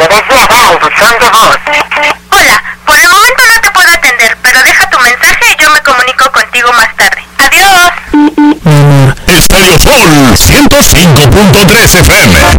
desde abajo, buzón de voz. Hola, por el momento no te puedo atender, pero deja tu mensaje y yo me comunico contigo más tarde. ¡Adiós! Estadio Sol 105.3 FM.